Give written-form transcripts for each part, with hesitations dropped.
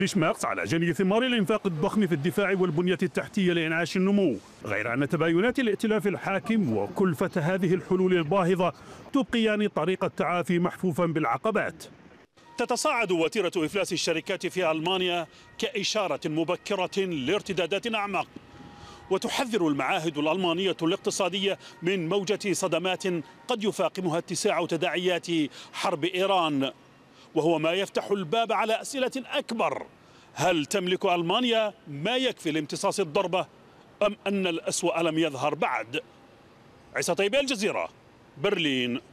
إشماقس على جني ثمار الإنفاق الضخم في الدفاع والبنية التحتية لإنعاش النمو، غير أن تباينات الائتلاف الحاكم وكلفة هذه الحلول الباهظة تبقيان طريق التعافي محفوفا بالعقبات. تتصاعد وتيرة إفلاس الشركات في ألمانيا كإشارة مبكرة لارتدادات أعمق، وتحذر المعاهد الألمانية الاقتصادية من موجة صدمات قد يفاقمها اتساع تداعيات حرب إيران، وهو ما يفتح الباب على أسئلة أكبر. هل تملك ألمانيا ما يكفي لامتصاص الضربة أم أن الأسوأ لم يظهر بعد؟ عيسى طيبي، الجزيرة، برلين.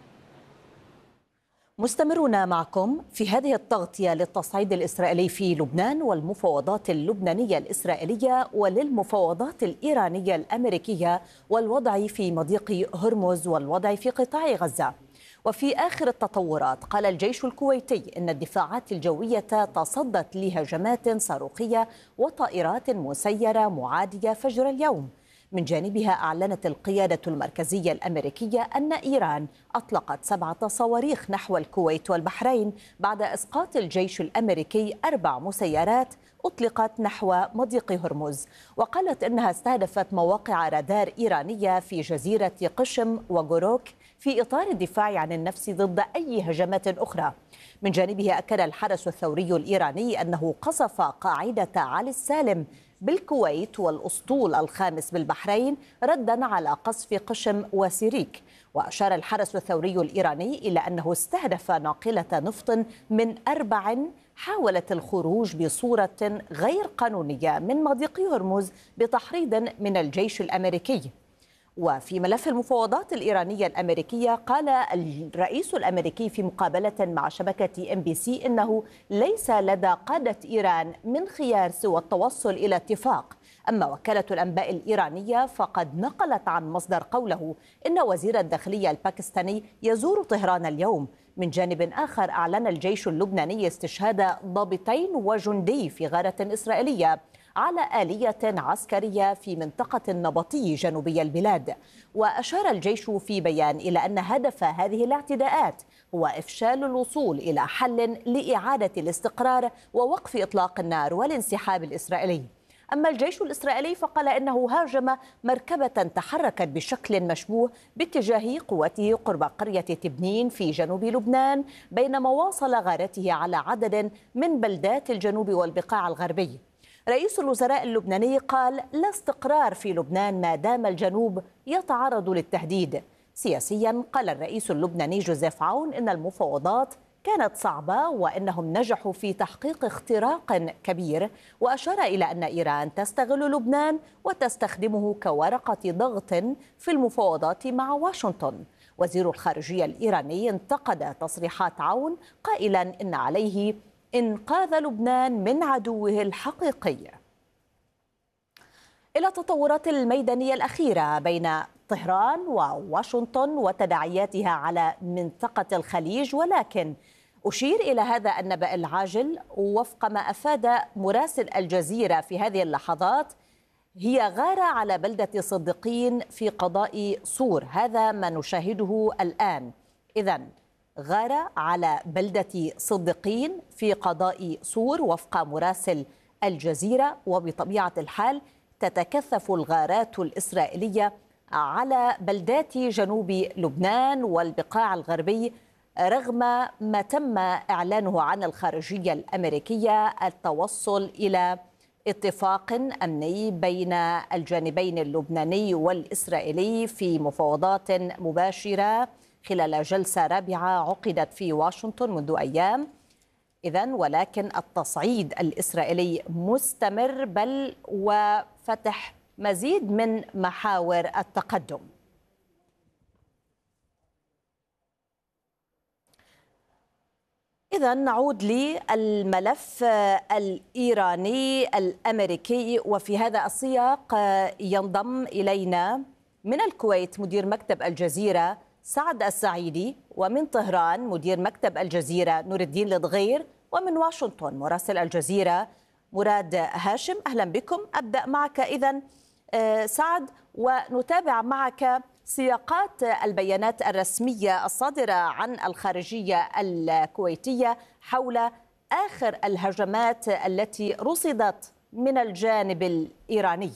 مستمرون معكم في هذه التغطية للتصعيد الإسرائيلي في لبنان والمفاوضات اللبنانية الإسرائيلية وللمفاوضات الإيرانية الأمريكية والوضع في مضيق هرمز والوضع في قطاع غزة. وفي آخر التطورات قال الجيش الكويتي إن الدفاعات الجوية تصدت لهجمات صاروخية وطائرات مسيرة معادية فجر اليوم. من جانبها أعلنت القيادة المركزية الأمريكية أن إيران أطلقت 7 صواريخ نحو الكويت والبحرين بعد إسقاط الجيش الأمريكي 4 مسيرات أطلقت نحو مضيق هرمز، وقالت إنها استهدفت مواقع رادار إيرانية في جزيرة قشم وجوروك في إطار الدفاع عن النفس ضد أي هجمات أخرى. من جانبه أكد الحرس الثوري الإيراني أنه قصف قاعدة علي السالم بالكويت والأسطول الخامس بالبحرين ردا على قصف قشم وسيريك. وأشار الحرس الثوري الإيراني إلى أنه استهدف ناقلة نفط من 4 حاولت الخروج بصورة غير قانونية من مضيق هرمز بتحريض من الجيش الأمريكي. وفي ملف المفاوضات الإيرانية الأمريكية قال الرئيس الأمريكي في مقابلة مع شبكة MBC إنه ليس لدى قادة إيران من خيار سوى التوصل إلى اتفاق. أما وكالة الأنباء الإيرانية فقد نقلت عن مصدر قوله إن وزير الداخلية الباكستاني يزور طهران اليوم. من جانب آخر أعلن الجيش اللبناني استشهاد ضابطين وجندي في غارة إسرائيلية على آلية عسكرية في منطقة النبطي جنوبي البلاد. وأشار الجيش في بيان إلى أن هدف هذه الاعتداءات هو إفشال الوصول إلى حل لإعادة الاستقرار ووقف إطلاق النار والانسحاب الإسرائيلي. أما الجيش الإسرائيلي فقال إنه هاجم مركبة تحركت بشكل مشبوه باتجاه قوته قرب قرية تبنين في جنوب لبنان بينما واصل غارته على عدد من بلدات الجنوب والبقاع الغربي. رئيس الوزراء اللبناني قال لا استقرار في لبنان ما دام الجنوب يتعرض للتهديد. سياسيا قال الرئيس اللبناني جوزيف عون إن المفاوضات كانت صعبة وإنهم نجحوا في تحقيق اختراق كبير، وأشار إلى أن إيران تستغل لبنان وتستخدمه كورقة ضغط في المفاوضات مع واشنطن. وزير الخارجية الإيراني انتقد تصريحات عون قائلا إن عليه إنقاذ لبنان من عدوه الحقيقي. إلى التطورات الميدانية الأخيرة بين طهران وواشنطن وتداعياتها على منطقة الخليج، ولكن أشير إلى هذا النبأ العاجل وفق ما أفاد مراسل الجزيرة في هذه اللحظات هي غارة على بلدة صديقين في قضاء صور. هذا ما نشاهده الآن. إذن غارة على بلدة صديقين في قضاء صور وفق مراسل الجزيرة. وبطبيعة الحال تتكثف الغارات الإسرائيلية على بلدات جنوب لبنان والبقاع الغربي رغم ما تم إعلانه عن الخارجية الأمريكية التوصل إلى اتفاق أمني بين الجانبين اللبناني والإسرائيلي في مفاوضات مباشرة خلال جلسة رابعة عقدت في واشنطن منذ أيام. إذن ولكن التصعيد الإسرائيلي مستمر بل وفتح مزيد من محاور التقدم. إذن نعود للملف الإيراني الأمريكي، وفي هذا السياق ينضم إلينا من الكويت مدير مكتب الجزيرة سعد السعيدي، ومن طهران مدير مكتب الجزيرة نور الدين لدغير، ومن واشنطن مراسل الجزيرة مراد هاشم. أهلا بكم. أبدأ معك إذن سعد ونتابع معك سياقات البيانات الرسمية الصادرة عن الخارجية الكويتية حول آخر الهجمات التي رصدت من الجانب الإيراني؟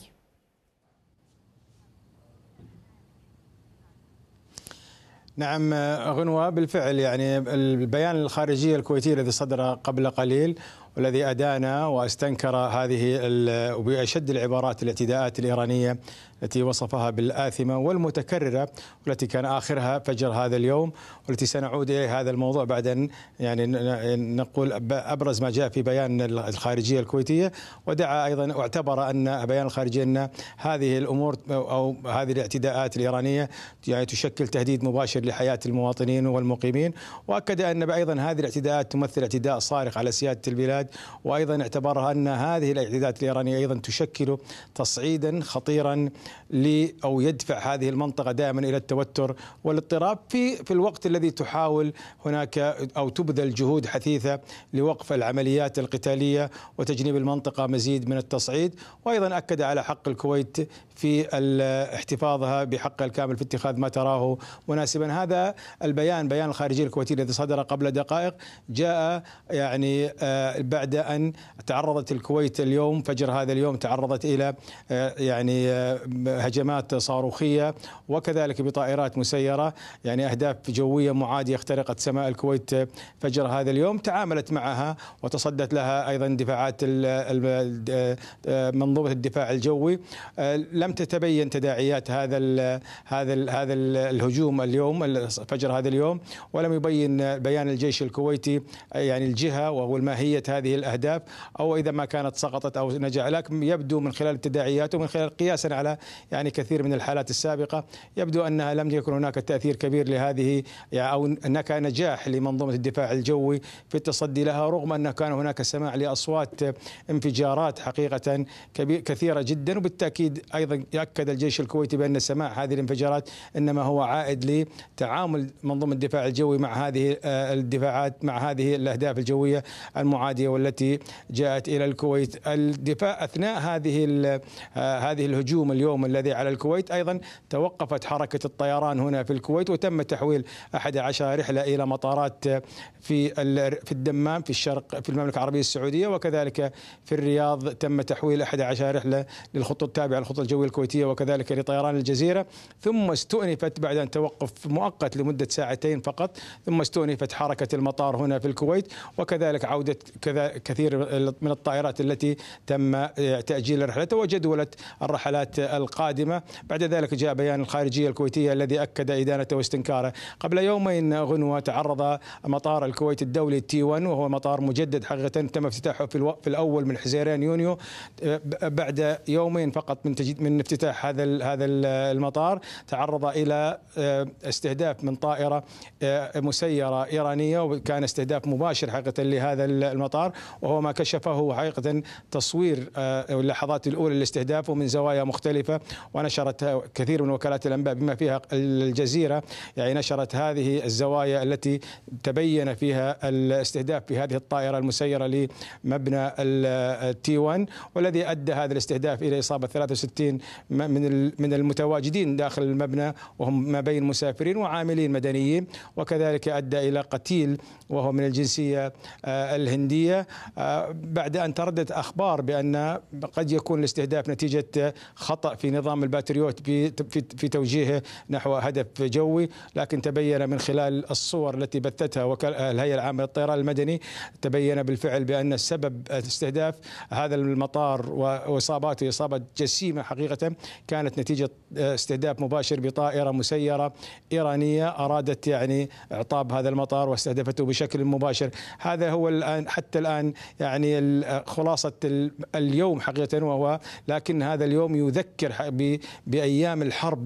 نعم غنوة، بالفعل يعني البيان الخارجية الكويتي الذي صدر قبل قليل والذي أدان واستنكر هذه وبأشد العبارات الاعتداءات الإيرانية التي وصفها بالآثمة والمتكررة، والتي كان آخرها فجر هذا اليوم، والتي سنعود إلى هذا الموضوع بعد أن يعني نقول أبرز ما جاء في بيان الخارجية الكويتية. ودعا أيضا واعتبر أن بيان الخارجية أن هذه الأمور أو هذه الاعتداءات الإيرانية يعني تشكل تهديد مباشر لحياة المواطنين والمقيمين، وأكد أن أيضا هذه الاعتداءات تمثل اعتداء صارخ على سيادة البلاد، وأيضا اعتبرها أن هذه الاعتداءات الإيرانية أيضا تشكل تصعيدا خطيرا أو يدفع هذه المنطقة دائما إلى التوتر والاضطراب في الوقت الذي تحاول هناك أو تبذل جهود حثيثة لوقف العمليات القتالية وتجنيب المنطقة مزيد من التصعيد. وأيضا أكد على حق الكويت في احتفاظها بحقها الكامل في اتخاذ ما تراه مناسبا. هذا البيان، بيان الخارجية الكويتي الذي صدر قبل دقائق، جاء يعني بعد أن تعرضت الكويت اليوم فجر هذا اليوم تعرضت إلى يعني هجمات صاروخية وكذلك بطائرات مسيرة، يعني أهداف جوية معادية اخترقت سماء الكويت فجر هذا اليوم، تعاملت معها وتصدت لها أيضا دفاعات منظومة الدفاع الجوي. لم تتبين تداعيات هذا الهجوم اليوم فجر هذا اليوم، ولم يبين بيان الجيش الكويتي يعني الجهة وهو الماهية هذه الأهداف، أو إذا ما كانت سقطت أو نجح. لكن يبدو من خلال التداعيات ومن خلال قياسا على يعني كثير من الحالات السابقة، يبدو أنها لم يكن هناك تأثير كبير لهذه يعني أو هناك نجاح لمنظومة الدفاع الجوي في التصدي لها، رغم أن كان هناك سماع لأصوات انفجارات حقيقة كثيرة جدا. وبالتأكيد أيضا يأكد الجيش الكويتي بأن سماع هذه الانفجارات إنما هو عائد لتعامل منظومة الدفاع الجوي مع هذه الدفاعات، مع هذه الأهداف الجوية المعادية والتي جاءت إلى الكويت. الدفاع أثناء هذه الهجوم اليوم الذي على الكويت أيضا توقفت حركة الطيران هنا في الكويت، وتم تحويل 11 رحلة إلى مطارات في الدمام في الشرق في المملكة العربية السعودية، وكذلك في الرياض تم تحويل 11 رحلة للخطوط التابعة للخطوط الجوية الكويتية وكذلك لطيران الجزيرة. ثم استؤنفت بعد أن توقف مؤقت لمدة ساعتين فقط، ثم استؤنفت حركة المطار هنا في الكويت، وكذلك عودة كثير من الطائرات التي تم تأجيل رحلتها وجدولت الرحلات القادمة. بعد ذلك جاء بيان الخارجية الكويتية الذي أكد إدانته واستنكاره. قبل يومين غنوة تعرض مطار الكويت الدولي T1، وهو مطار مجدد حقيقة تم افتتاحه في الأول من حزيران يونيو، بعد يومين فقط من افتتاح هذا المطار تعرض إلى استهداف من طائرة مسيرة إيرانية، وكان استهداف مباشر حقيقة لهذا المطار، وهو ما كشفه حقيقة تصوير اللحظات الأولى للاستهداف ومن زوايا مختلفة، ونشرت كثير من وكالات الأنباء بما فيها الجزيرة يعني نشرت هذه الزوايا التي تبين فيها الاستهداف بهذه الطائرة المسيرة لمبنى T1، والذي أدى هذا الاستهداف إلى إصابة 63 من المتواجدين داخل المبنى، وهم ما بين مسافرين وعاملين مدنيين، وكذلك أدى إلى قتيل وهو من الجنسية الهندية، بعد أن ترددت أخبار بأن قد يكون الاستهداف نتيجة خطأ في نظام الباتريوت في توجيهه نحو هدف جوي. لكن تبين من خلال الصور التي بثتها الهيئة العامة للطيران المدني، تبين بالفعل بأن السبب استهداف هذا المطار وإصاباته إصابة جسيمة حقيقة كانت نتيجة استهداف مباشر بطائرة مسيرة إيرانية أرادت يعني إعطاب هذا المطار واستهدفته بشكل مباشر. هذا هو الآن حتى الآن يعني خلاصة اليوم حقيقة، وهو لكن هذا اليوم يذكر بأيام الحرب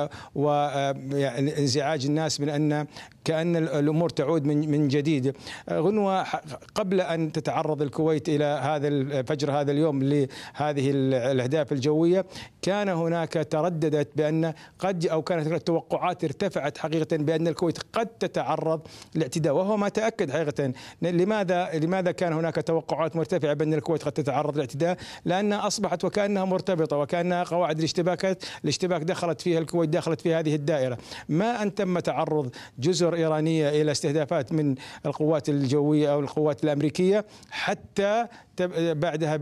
وانزعاج الناس من أن كأن الأمور تعود من جديد. غنوة، قبل أن تتعرض الكويت إلى هذا فجر هذا اليوم لهذه الأهداف الجوية، كان هناك ترددت بأن قد أو كانت هناك توقعات ارتفعت حقيقة بأن الكويت قد تتعرض لاعتداء، وهو ما تأكد حقيقة. لماذا كان هناك توقعات مرتفعة بأن الكويت قد تتعرض لاعتداء؟ لأنها أصبحت وكأنها مرتبطة، وكأنها قواعد الاشتباك دخلت فيها الكويت، دخلت في هذه الدائرة. ما أن تم تعرض جزر صواريخ إيرانية إلى استهدافات من القوات الجوية أو القوات الأمريكية، حتى بعدها